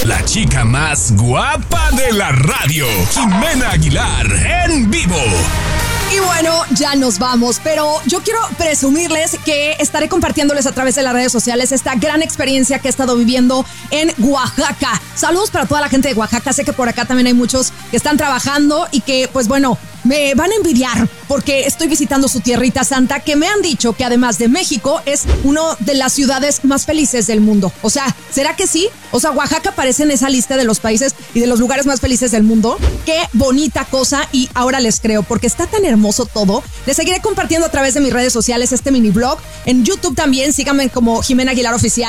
la chica más guapa de la radio, Jimena Aguilar, en vivo. Y bueno, ya nos vamos, pero yo quiero presumirles que estaré compartiéndoles a través de las redes sociales esta gran experiencia que he estado viviendo en Oaxaca. Saludos para toda la gente de Oaxaca, sé que por acá también hay muchos que están trabajando y que, pues bueno, me van a envidiar porque estoy visitando su tierrita santa, que me han dicho que además de México es una de las ciudades más felices del mundo. O sea, ¿será que sí? O sea, Oaxaca aparece en esa lista de los países y de los lugares más felices del mundo. Qué bonita cosa, y ahora les creo porque está tan hermoso todo. Les seguiré compartiendo a través de mis redes sociales este mini blog. En YouTube también, síganme como Jimena Aguilar Oficial.